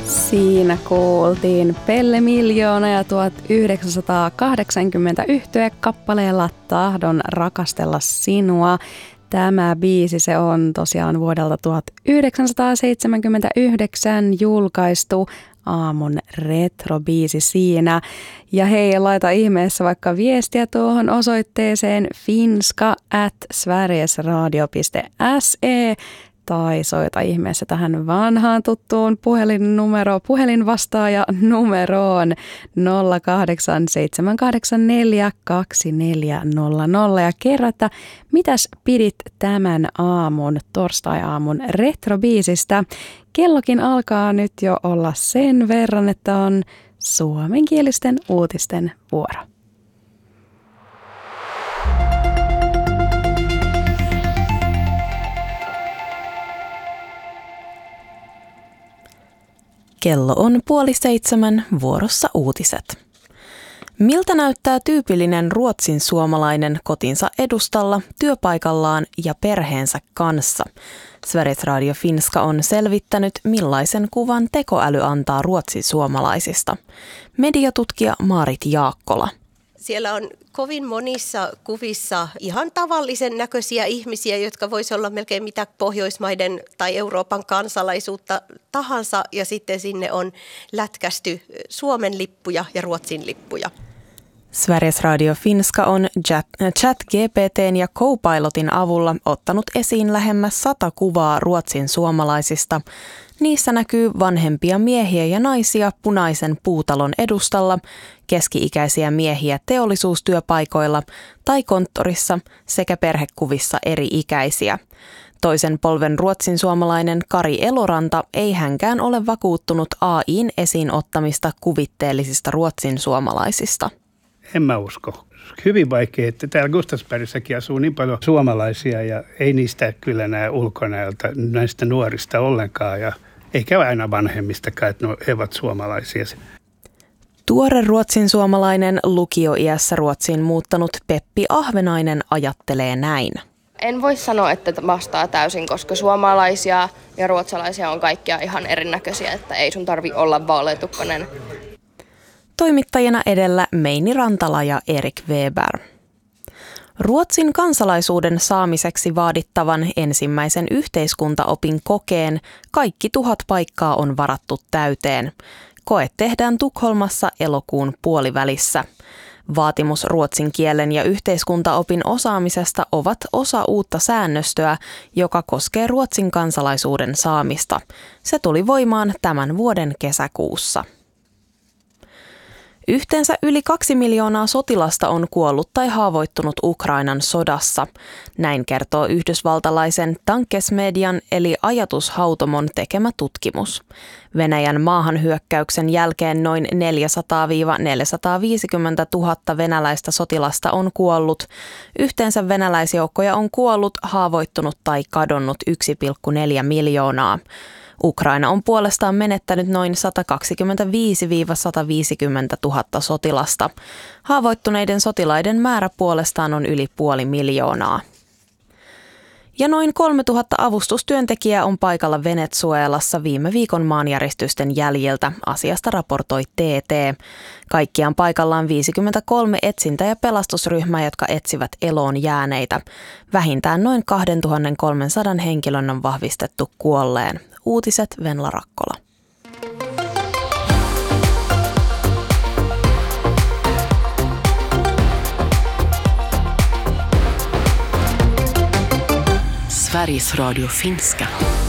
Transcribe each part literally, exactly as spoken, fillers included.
Siinä kuultiin Pelle Miljoona ja tuhatyhdeksänsataakahdeksankymmentä yhtye kappaleella Tahdon rakastella sinua. Tämä biisi se on tosiaan vuodelta tuhatyhdeksänsataaseitsemänkymmentäyhdeksän julkaistu aamun retrobiisi siinä. Ja hei, laita ihmeessä vaikka viestiä tuohon osoitteeseen finska at sverigesradio piste se tai soita ihmeessä tähän vanhaan tuttuun puhelinnumero, puhelinvastaaja numeroon nolla kahdeksan seitsemän kahdeksan neljä kaksi neljä nolla nolla ja kerro, että mitäs pidit tämän aamun, torstai-aamun retrobiisistä. Kellokin alkaa nyt jo olla sen verran, että on suomenkielisten uutisten vuoro. Kello on puoli seitsemän, vuorossa uutiset. Miltä näyttää tyypillinen ruotsin suomalainen kotinsa edustalla, työpaikallaan ja perheensä kanssa? Sveriges Radio Finska on selvittänyt, millaisen kuvan tekoäly antaa ruotsin suomalaisista. Mediatutkija Maarit Jaakkola. Siellä on kovin monissa kuvissa ihan tavallisen näköisiä ihmisiä, jotka voisi olla melkein mitä Pohjoismaiden tai Euroopan kansalaisuutta tahansa. Ja sitten sinne on lätkästy Suomen lippuja ja Ruotsin lippuja. Sveriges Radio Finska on ChatGPT:n ja Copilotin avulla ottanut esiin lähemmäs sata kuvaa ruotsin suomalaisista. Niissä näkyy vanhempia miehiä ja naisia punaisen puutalon edustalla, keski-ikäisiä miehiä teollisuustyöpaikoilla tai konttorissa sekä perhekuvissa eri-ikäisiä. Toisen polven ruotsin suomalainen Kari Eloranta ei hänkään ole vakuuttunut A I:n esiin ottamista kuvitteellisista ruotsin suomalaisista. En mä usko. Hyvin vaikea, että täällä Gustavsbergissäkin asuu niin paljon suomalaisia ja ei niistä kyllä näe ulkonäöltä näistä nuorista ollenkaan ja eikä aina vanhemmistakaan, että he ovat suomalaisia. Tuore ruotsin suomalainen lukioiässä Ruotsiin muuttanut Peppi Ahvenainen ajattelee näin. En voi sanoa, että vastaa täysin, koska suomalaisia ja ruotsalaisia on kaikkia ihan erinäköisiä, että ei sun tarvi olla vaaleatukkainen. Toimittajina edellä Meini Rantala ja Erik Weber. Ruotsin kansalaisuuden saamiseksi vaadittavan ensimmäisen yhteiskuntaopin kokeen kaikki tuhat paikkaa on varattu täyteen. Koe tehdään Tukholmassa elokuun puolivälissä. Vaatimus ruotsin kielen ja yhteiskuntaopin osaamisesta ovat osa uutta säännöstöä, joka koskee Ruotsin kansalaisuuden saamista. Se tuli voimaan tämän vuoden kesäkuussa. Yhteensä yli kaksi miljoonaa sotilasta on kuollut tai haavoittunut Ukrainan sodassa. Näin kertoo yhdysvaltalaisen Tankesmedian eli ajatushautomon tekemä tutkimus. Venäjän maahanhyökkäyksen jälkeen noin neljäsataa neljäsataaviisikymmentä tuhatta venäläistä sotilasta on kuollut. Yhteensä venäläisjoukkoja on kuollut, haavoittunut tai kadonnut yksi pilkku neljä miljoonaa. Ukraina on puolestaan menettänyt noin sata kaksikymmentäviisi sata viisikymmentä tuhatta sotilasta. Haavoittuneiden sotilaiden määrä puolestaan on yli puoli miljoonaa. Ja noin kolmetuhatta avustustyöntekijää on paikalla Venezuelassa viime viikon maanjäristysten jäljiltä, asiasta raportoi T T. Kaikkiaan paikallaan viisikymmentäkolme etsintä- ja pelastusryhmää, jotka etsivät eloon jääneitä. Vähintään noin kaksituhattakolmesataa henkilön on vahvistettu kuolleen. Uutiset Venla Rakkola. Sveriges Radio Finska.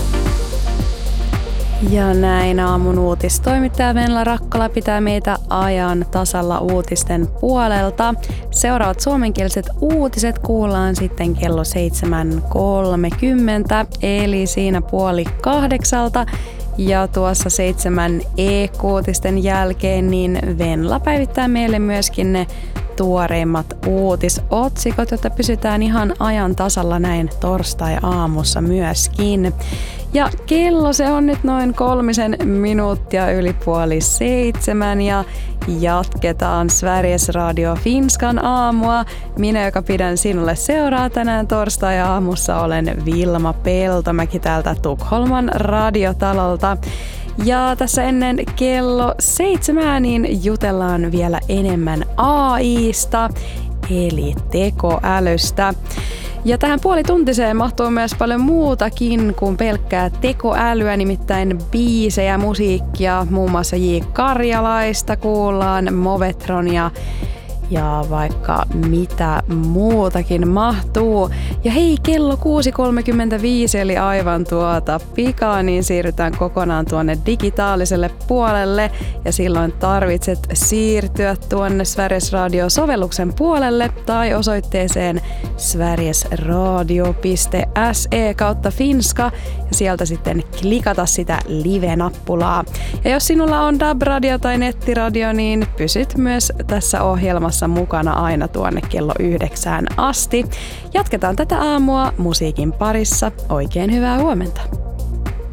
Ja näin aamun uutistoimittaja Venla Rakkola pitää meitä ajan tasalla uutisten puolelta. Seuraavat suomenkieliset uutiset kuullaan sitten kello seitsemän kolmekymmentä, eli siinä puoli kahdeksalta. Ja tuossa seitsemän e-uutisten jälkeen niin Venla päivittää meille myöskin ne tuoreimmat uutisotsikot, jotta pysytään ihan ajan tasalla näin torstai-aamussa myöskin. Ja kello se on nyt noin kolmisen minuuttia yli puoli seitsemän ja jatketaan Sveriges Radio Finskan aamua. Minä, joka pidän sinulle seuraa tänään torstai-aamussa, olen Vilma Peltomäki täältä Tukholman radiotalolta. Ja tässä ennen kello seitsemää niin jutellaan vielä enemmän A I:sta, eli tekoälystä. Ja tähän puolituntiseen mahtuu myös paljon muutakin kuin pelkkää tekoälyä, nimittäin biisejä, musiikkia, muun muassa J. Karjalaista kuullaan, Movetronia ja vaikka mitä muutakin mahtuu. Ja hei, kello kuusi kolmekymmentäviisi eli aivan tuota pikaa, niin siirrytään kokonaan tuonne digitaaliselle puolelle. Ja silloin tarvitset siirtyä tuonne Sveriges Radio-sovelluksen puolelle tai osoitteeseen sverigesradio piste se kautta finska ja sieltä sitten klikata sitä live-nappulaa. Ja jos sinulla on D A B-radio tai nettiradio, niin pysyt myös tässä ohjelmassa mukana aina tuonne kello yhdeksään asti. Jatketaan tätä aamua musiikin parissa. Oikein hyvää huomenta.